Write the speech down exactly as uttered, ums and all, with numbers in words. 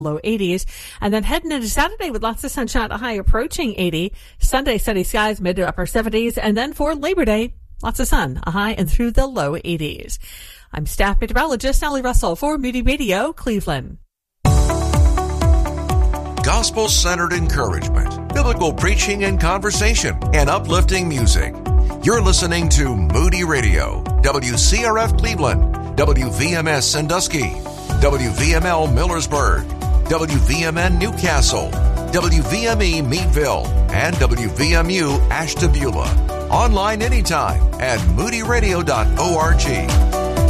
low eighties. And then heading into Saturday with lots of sunshine, a high approaching eighty. Sunday, sunny skies, mid to upper seventies. And then for Labor Day, lots of sun, a high and through the low eighties. I'm staff meteorologist Allie Russell for Moody Radio, Cleveland. Gospel-centered encouragement, biblical preaching and conversation, and uplifting music. You're listening to Moody Radio, W C R F Cleveland, W V M S Sandusky, W V M L Millersburg, W V M N Newcastle, W V M E Meadville, and W V M U Ashtabula. Online anytime at moody radio dot org.